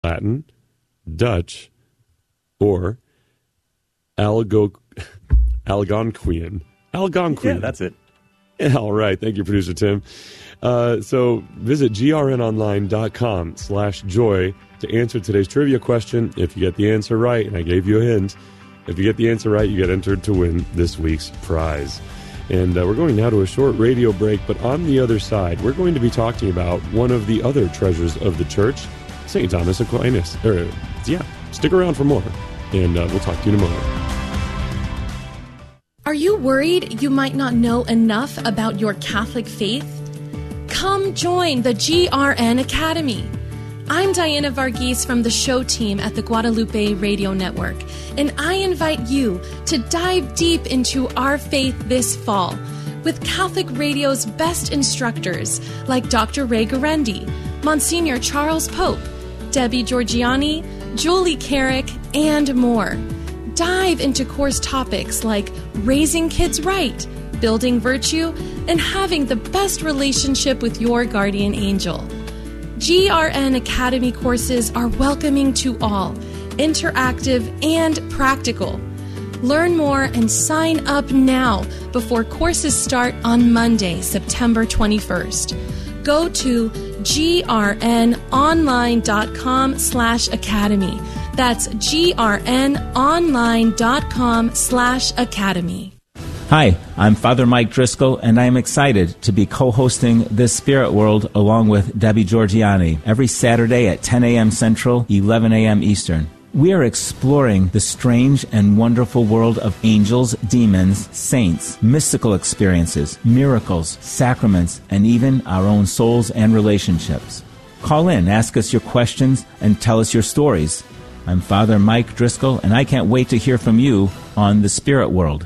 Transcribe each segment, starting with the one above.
Latin, Dutch, or Algonquian. Algonquian. Yeah, that's it. Yeah, all right. Thank you, Producer Tim. So visit grnonline.com/joy to answer today's trivia question. If you get the answer right, and I gave you a hint, if you get the answer right, you get entered to win this week's prize. And we're going now to a short radio break, but on the other side, we're going to be talking about one of the other treasures of the church, St. Thomas Aquinas. Stick around for more, and we'll talk to you in a moment. Are you worried you might not know enough about your Catholic faith? Come join the GRN Academy. I'm Diana Varghese from the show team at the Guadalupe Radio Network, and I invite you to dive deep into our faith this fall with Catholic Radio's best instructors like Dr. Ray Guarendi, Monsignor Charles Pope, Debbie Georgiani, Julie Carrick, and more. Dive into course topics like raising kids right, building virtue, and having the best relationship with your guardian angel. GRN Academy courses are welcoming to all, interactive and practical. Learn more and sign up now before courses start on Monday, September 21st. Go to grnonline.com/academy. That's grnonline.com/academy. Hi, I'm Father Mike Driscoll, and I am excited to be co-hosting This Spirit World along with Debbie Georgiani every Saturday at 10 a.m. Central, 11 a.m. Eastern. We are exploring the strange and wonderful world of angels, demons, saints, mystical experiences, miracles, sacraments, and even our own souls and relationships. Call in, ask us your questions, and tell us your stories. I'm Father Mike Driscoll, and I can't wait to hear from you on The Spirit World.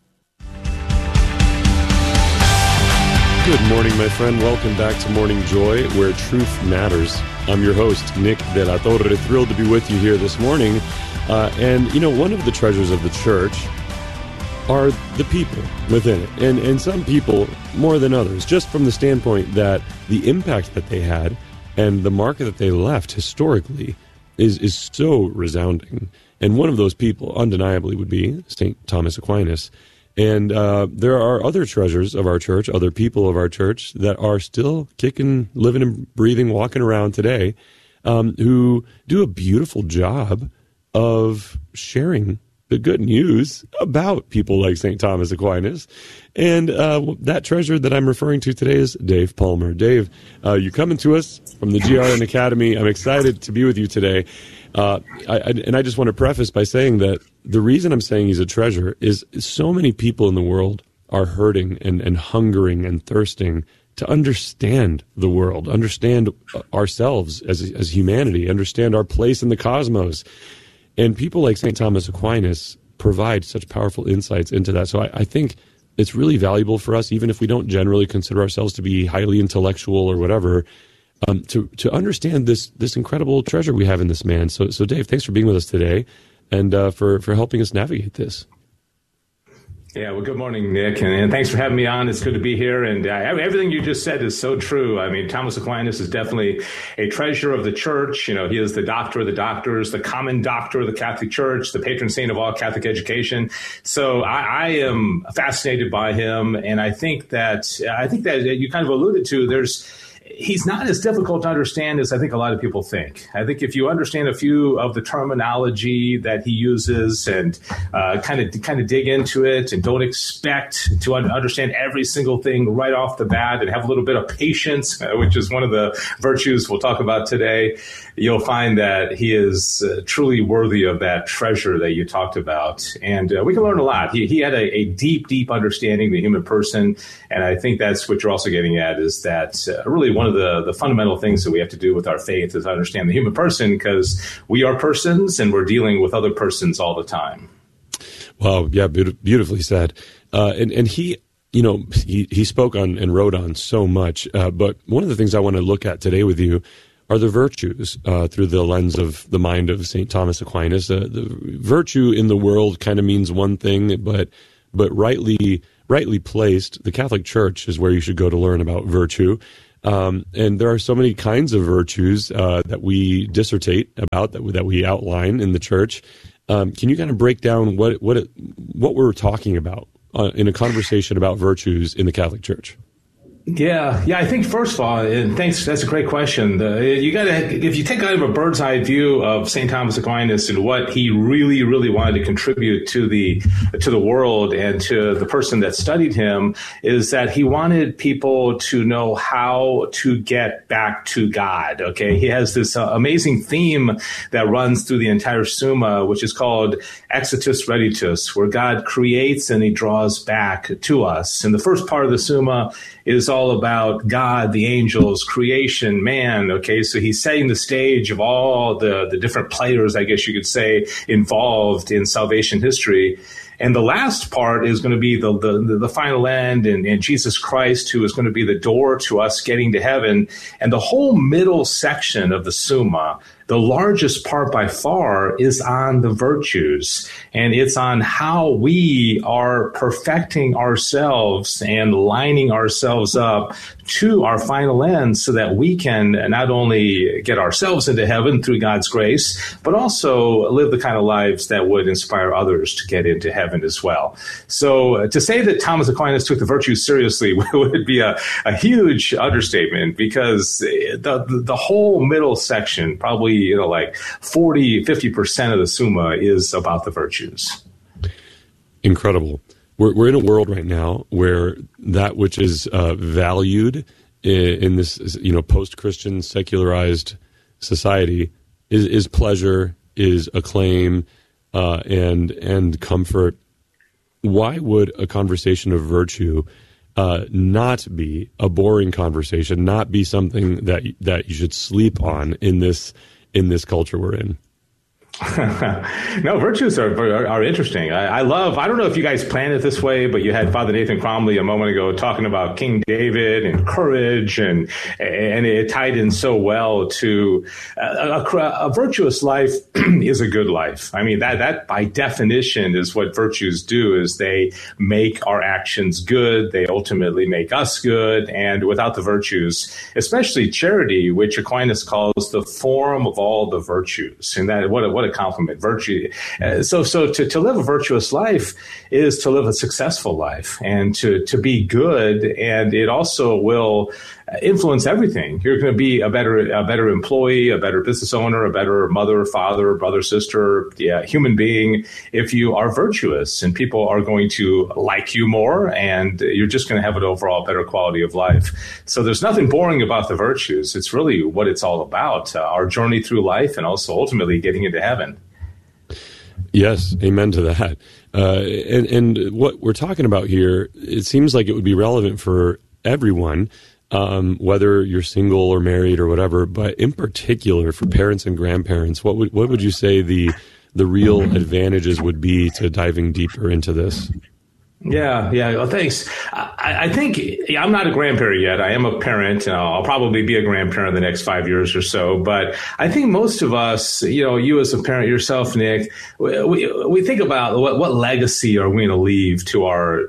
Good morning, my friend. Welcome back to Morning Joy, where truth matters. I'm your host, Nick De La Torre. Thrilled to be with you here this morning. And, one of the treasures of the church are the people within it. And some people more than others, just from the standpoint that the impact that they had and the mark that they left historically is so resounding. And one of those people, undeniably, would be St. Thomas Aquinas. And there are other treasures of our church, other people of our church that are still kicking, living and breathing, walking around today, who do a beautiful job of sharing the good news about people like St. Thomas Aquinas. And that treasure that I'm referring to today is Dave Palmer. Dave, you're coming to us from the GRN Academy. I'm excited to be with you today. I just want to preface by saying that the reason I'm saying he's a treasure is so many people in the world are hurting and hungering and thirsting to understand the world, understand ourselves as humanity, understand our place in the cosmos. And people like St. Thomas Aquinas provide such powerful insights into that. So I think it's really valuable for us, even if we don't generally consider ourselves to be highly intellectual or whatever, to understand this incredible treasure we have in this man. So Dave, thanks for being with us today and for helping us navigate this. Yeah, well, good morning, Nick, and thanks for having me on. It's good to be here, and everything you just said is so true. I mean, Thomas Aquinas is definitely a treasure of the church. He is the doctor of the doctors, the common doctor of the Catholic Church, the patron saint of all Catholic education. So I am fascinated by him, and I think that you kind of alluded to, he's not as difficult to understand as I think a lot of people think. I think if you understand a few of the terminology that he uses and kind of dig into it and don't expect to understand every single thing right off the bat and have a little bit of patience, which is one of the virtues we'll talk about today, you'll find that he is truly worthy of that treasure that you talked about. And we can learn a lot. He had a deep, deep understanding of the human person. And I think that's what you're also getting at, is that really one of the fundamental things that we have to do with our faith is understand the human person, because we are persons and we're dealing with other persons all the time. Wow. Yeah. Beautifully said. And he, he spoke on and wrote on so much. But one of the things I want to look at today with you are the virtues through the lens of the mind of St. Thomas Aquinas. The virtue in the world kind of means one thing, but rightly placed, the Catholic Church is where you should go to learn about virtue. And there are so many kinds of virtues that we dissertate about, that we outline in the church. Can you kind of break down what we're talking about in a conversation about virtues in the Catholic Church? Yeah. I think first of all, and thanks, that's a great question. If you take kind of a bird's eye view of St. Thomas Aquinas and what he really, really wanted to contribute to the world and to the person that studied him, is that he wanted people to know how to get back to God. Okay. He has this amazing theme that runs through the entire Summa, which is called Exitus Reditus, where God creates and he draws back to us. And the first part of the Summa is all about God, the angels, creation, man. Okay, so he's setting the stage of all the different players, I guess you could say, involved in salvation history. And the last part is going to be the final end and Jesus Christ, who is going to be the door to us getting to heaven. And the whole middle section of the Summa, the largest part by far, is on the virtues. And it's on how we are perfecting ourselves and lining ourselves up to our final end so that we can not only get ourselves into heaven through God's grace, but also live the kind of lives that would inspire others to get into heaven as well. So to say that Thomas Aquinas took the virtues seriously would be a huge understatement, because the whole middle section, probably like 40-50% of the Summa, is about the virtues. Incredible. We're in a world right now where that which is valued in this post-Christian secularized society is pleasure, is acclaim, and comfort. Why would a conversation of virtue not be a boring conversation, not be something that you should sleep on in this culture we're in? No, virtues are interesting. I don't know if you guys planned it this way, but you had Father Nathan Cromley a moment ago talking about King David and courage, and it tied in so well to a virtuous life is a good life. I mean, that by definition is what virtues do, is they make our actions good. They ultimately make us good. And without the virtues, especially charity, which Aquinas calls the form of all the virtues, and that what a compliment, virtue. So to live a virtuous life is to live a successful life and to be good. And it also will influence everything. You're going to be a better employee, a better business owner, a better mother, father, brother, sister, human being, if you are virtuous, and people are going to like you more, and you're just going to have an overall better quality of life. So there's nothing boring about the virtues. It's really what it's all about, our journey through life, and also ultimately getting into heaven. Yes, amen to that. And what we're talking about here, it seems like it would be relevant for everyone, whether you're single or married or whatever, but in particular for parents and grandparents. What would you say the real advantages would be to diving deeper into this? Yeah. Well, thanks. I think I'm not a grandparent yet. I am a parent, and I'll probably be a grandparent in the next 5 years or so. But I think most of us, you as a parent yourself, Nick, we think about what legacy are we going to leave to our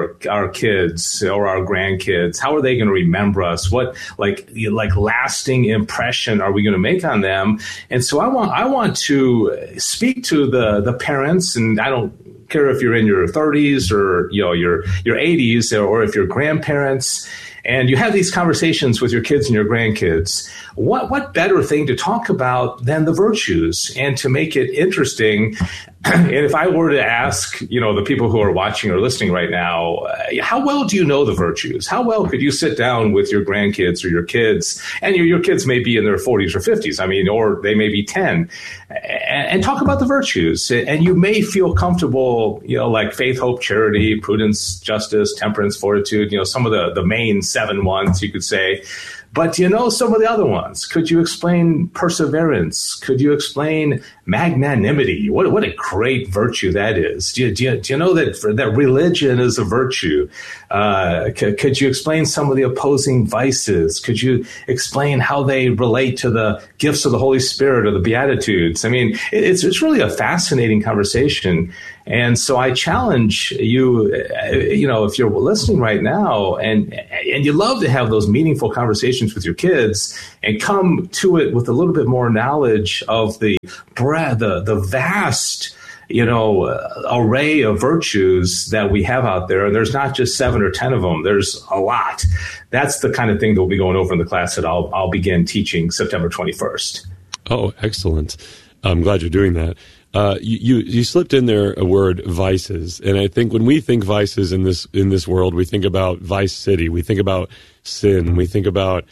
kids or our grandkids? How are they going to remember us? What like lasting impression are we going to make on them? And so I want to speak to the parents, and I don't care if you're in your 30s or your 80s, or if you're grandparents, and you have these conversations with your kids and your grandkids. What better thing to talk about than the virtues, and to make it interesting? And if I were to ask, the people who are watching or listening right now, how well do you know the virtues? How well could you sit down with your grandkids or your kids, and your kids may be in their 40s or 50s, or they may be 10, and talk about the virtues? And you may feel comfortable, like faith, hope, charity, prudence, justice, temperance, fortitude, some of the main 7 ones, you could say. But do you know some of the other ones? Could you explain perseverance? Could you explain magnanimity? What a great virtue that is. Do you know that religion is a virtue? Could you explain some of the opposing vices? Could you explain how they relate to the gifts of the Holy Spirit or the Beatitudes? It's really a fascinating conversation. And so I challenge you, if you're listening right now and you love to have those meaningful conversations with your kids and come to it with a little bit more knowledge of the breadth, the vast array of virtues that we have out there. And there's not just 7 or 10 of them. There's a lot. That's the kind of thing that we'll be going over in the class that I'll begin teaching September 21st. Oh, excellent. I'm glad you're doing that. You slipped in there a word, vices. And I think when we think vices in this world, we think about Vice City. We think about sin. We think about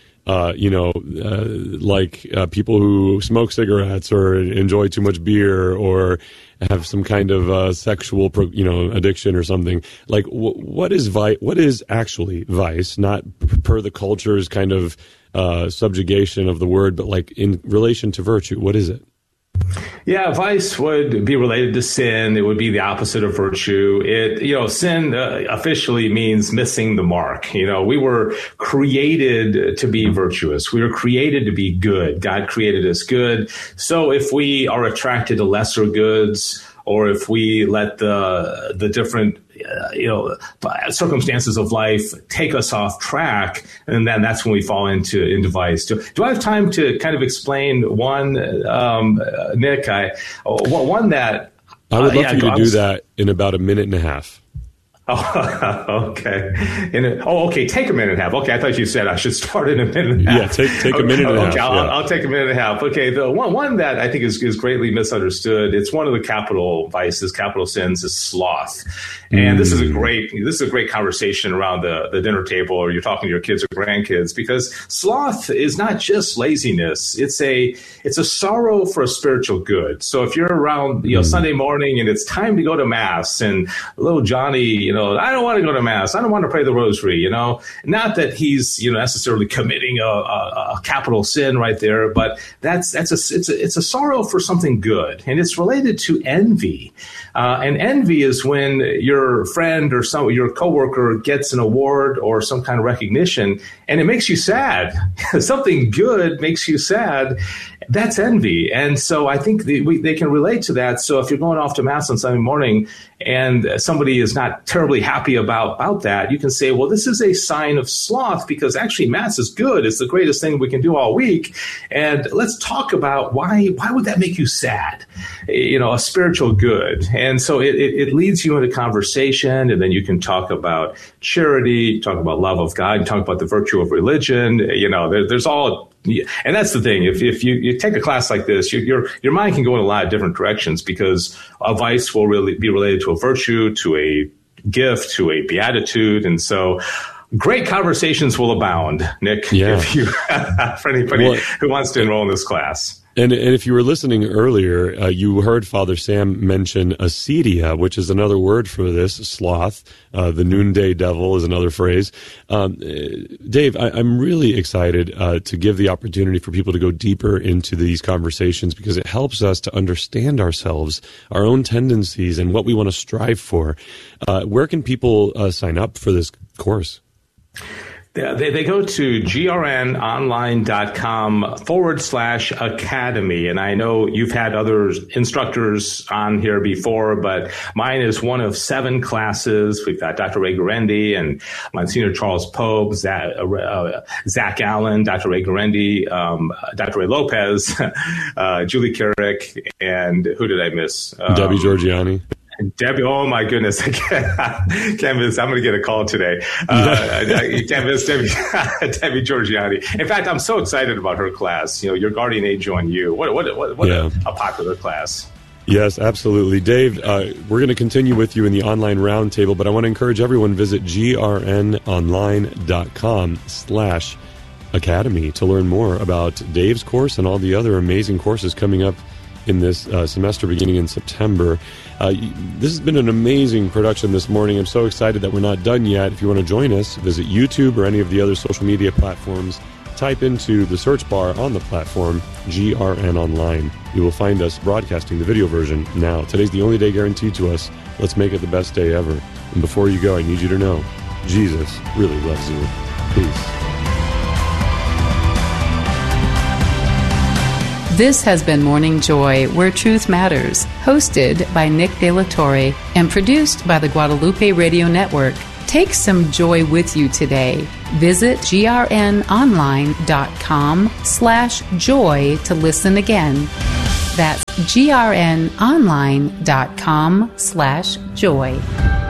people who smoke cigarettes or enjoy too much beer or have some kind of sexual, addiction or something. Like, what is actually vice? Not per the culture's kind of subjugation of the word, but like in relation to virtue. What is it? Yeah, vice would be related to sin. It would be the opposite of virtue. Sin officially means missing the mark. We were created to be virtuous. We were created to be good. God created us good. So if we are attracted to lesser goods, or if we let the different circumstances of life take us off track, and then that's when we fall into vice. Do I have time to kind of explain one, Nick? One that I would love for you to do that in about a minute and a half. Oh, okay. Okay. Take a minute and a half. Okay. I thought you said I should start in a minute and a half. Yeah. Take a minute and a half. Okay. I'll take a minute and a half. Okay. The one that I think is greatly misunderstood. It's one of the capital vices, capital sins, is sloth. And this is a great conversation around the dinner table, or you're talking to your kids or grandkids, because sloth is not just laziness. It's a sorrow for a spiritual good. So if you're around, Sunday morning and it's time to go to mass, and little Johnny, I don't want to go to mass. I don't want to pray the rosary, Not that he's, necessarily committing a capital sin right there, but it's a sorrow for something good. And it's related to envy. And envy is when your friend or your coworker gets an award or some kind of recognition, and it makes you sad. Something good makes you sad. That's envy. And so I think they can relate to that. So if you're going off to mass on Sunday morning and somebody is not terribly happy about that, you can say, well, this is a sign of sloth, because actually mass is good. It's the greatest thing we can do all week. And let's talk about why would that make you sad? A spiritual good. And so it leads you into conversation, and then you can talk about charity, talk about love of God, talk about the virtue of religion. There's all. And that's the thing. If you take a class like this, your mind can go in a lot of different directions, because a vice will really be related to a virtue, to a gift, to a beatitude. And so great conversations will abound, Nick, for anybody who wants to enroll in this class. And if you were listening earlier, you heard Father Sam mention acedia, which is another word for this, sloth. The noonday devil is another phrase. Dave, I'm really excited to give the opportunity for people to go deeper into these conversations, because it helps us to understand ourselves, our own tendencies, and what we want to strive for. Where can people sign up for this course? They go to grnonline.com/academy. And I know you've had other instructors on here before, but mine is one of 7 classes. We've got Dr. Ray Guarendi and Monsignor Charles Pope, Zach Allen, Dr. Ray Guarendi, Dr. Ray Lopez, Julie Carrick, and who did I miss? Debbie Georgiani. Debbie, oh my goodness, I can't miss. I'm going to get a call today. I can't miss Debbie Georgiani. In fact, I'm so excited about her class. Your guardian angel on you. What a popular class. Yes, absolutely. Dave, we're going to continue with you in the online roundtable, but I want to encourage everyone, visit grnonline.com/academy to learn more about Dave's course and all the other amazing courses coming up in this semester beginning in September. This has been an amazing production this morning. I'm so excited that we're not done yet. If you want to join us, visit YouTube or any of the other social media platforms. Type into the search bar on the platform, GRN Online. You will find us broadcasting the video version now. Today's the only day guaranteed to us. Let's make it the best day ever. And before you go, I need you to know, Jesus really loves you. Peace. This has been Morning Joy, Where Truth Matters, hosted by Nick De La Torre and produced by the Guadalupe Radio Network. Take some joy with you today. Visit grnonline.com/joy to listen again. That's grnonline.com/joy.